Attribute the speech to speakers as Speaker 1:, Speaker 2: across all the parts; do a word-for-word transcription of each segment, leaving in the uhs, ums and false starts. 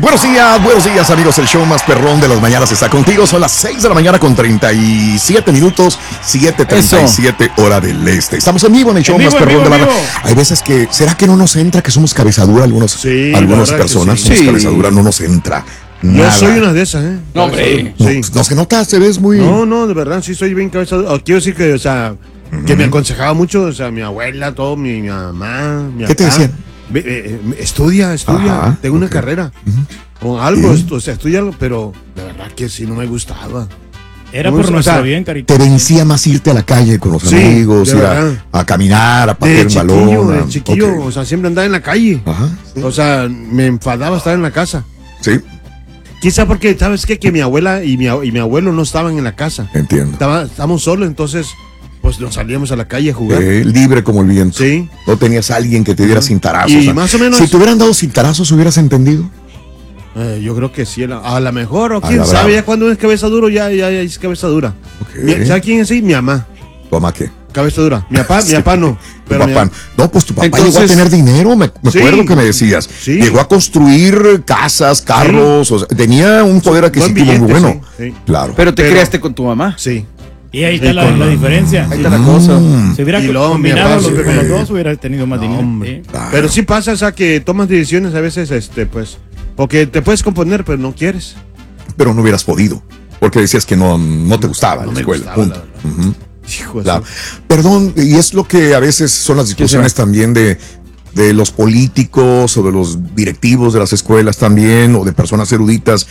Speaker 1: Buenos días, buenos días amigos, el show más perrón de las mañanas está contigo. Son las seis de la mañana con treinta y siete minutos, siete treinta y siete hora del este. Estamos en vivo en el show en más vivo, perrón vivo, de la mañana. Hay veces que, ¿será que no nos entra que somos cabezadura? Algunos, sí, algunas personas, sí. somos sí. cabezadura, no nos entra. Nada.
Speaker 2: Yo soy una de esas, ¿eh?
Speaker 1: No, hombre. No, sí. no se nota, se ves muy...
Speaker 2: No, no, de verdad, sí soy bien cabezadura. Quiero decir que, o sea, uh-huh. que me aconsejaba mucho, o sea, mi abuela, todo, mi, mi mamá, mi
Speaker 1: ¿Qué te decían?
Speaker 2: Eh, eh, estudia, estudia, Ajá, tengo okay. una carrera. Uh-huh. O algo, ¿Sí? o sea, estudia algo, pero de verdad que sí no me gustaba.
Speaker 3: Era no por nuestro o sea, bien, carita.
Speaker 1: Te vencía más irte a la calle con los sí, amigos, ir a, a caminar, a patear el balón.
Speaker 2: De chiquillo, okay. o sea, siempre andaba en la calle. Ajá, sí. O sea, me enfadaba estar en la casa.
Speaker 1: Sí.
Speaker 2: Quizá porque, ¿sabes qué? Que mi abuela y mi, y mi abuelo no estaban en la casa.
Speaker 1: Entiendo.
Speaker 2: Estaba, estábamos solos, entonces, pues nos salíamos a la calle a jugar.
Speaker 1: Eh, libre como el viento.
Speaker 2: Sí.
Speaker 1: No tenías a alguien que te diera cintarazos.
Speaker 2: Y
Speaker 1: o sea,
Speaker 2: más o menos.
Speaker 1: Si te hubieran dado cintarazos, ¿hubieras entendido?
Speaker 2: Eh, yo creo que sí, a lo mejor, o quién sabe, ya cuando es cabeza duro, ya, ya, ya es cabeza dura. Okay. ¿Sabes quién es ahí? Mi mamá.
Speaker 1: ¿Tu mamá qué?
Speaker 2: Cabeza dura. Mi papá, sí. mi papá no.
Speaker 1: Pero papá, mi... No, pues tu papá Entonces, llegó a tener dinero, me, me sí, acuerdo que me decías. Sí. Llegó a construir casas, carros, sí. o sea, tenía un poder adquisitivo billete, muy bueno. Sí, sí. Claro.
Speaker 4: Pero te Pero, criaste con tu mamá.
Speaker 2: Sí.
Speaker 3: Y ahí está la, la diferencia.
Speaker 4: Ahí está la cosa.
Speaker 3: Mm. Si hubiera
Speaker 2: luego,
Speaker 3: combinado los, con los dos, hubiera tenido más no, dinero.
Speaker 2: ¿Sí? Claro. Pero sí pasa, o sea, que tomas decisiones a veces, este, pues, porque te puedes componer, pero no quieres.
Speaker 1: Pero no hubieras podido, porque decías que no, no te gustaba no la escuela.
Speaker 2: Gustaba, punto. La
Speaker 1: uh-huh. Hijo claro. Perdón, y es lo que a veces son las discusiones también de, de los políticos o de los directivos de las escuelas también, o de personas eruditas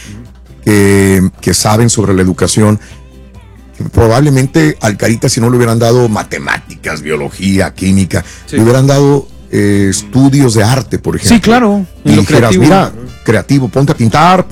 Speaker 1: que, que saben sobre la educación. Probablemente al Carita, si no le hubieran dado matemáticas, biología, química, sí. le hubieran dado eh, estudios de arte, por ejemplo.
Speaker 4: Sí, claro.
Speaker 1: Y dijeras, creativo. mira, creativo, ponte a pintar.